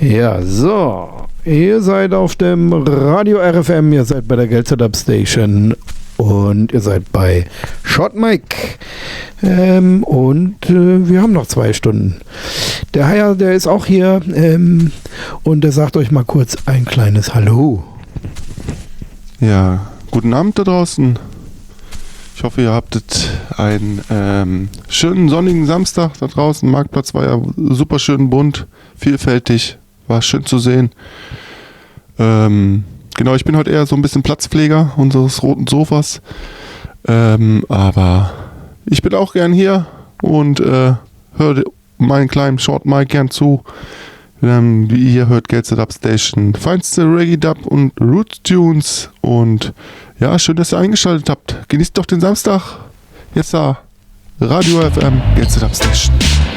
Ja, so. Ihr seid auf dem Radio RFM, ihr seid bei der Gelsetup Station und ihr seid bei Short Mike. Und wir haben noch 2 Stunden. Der Haier, der ist auch hier und der sagt euch mal kurz ein kleines Hallo. Ja, guten Abend da draußen. Ich hoffe, ihr habtet einen schönen sonnigen Samstag da draußen. Marktplatz war ja super schön bunt, vielfältig, war schön zu sehen. Genau, ich bin heute eher so ein bisschen Platzpfleger unseres roten Sofas. Aber ich bin auch gern hier und höre meinen kleinen Short Mic gern zu. Wie ihr hört, Gelsetup Station, feinste Reggae Dub und Roots Tunes. Und ja, schön, dass ihr eingeschaltet habt. Genießt doch den Samstag. Jetzt da, Radio FM, Gelsetup Station.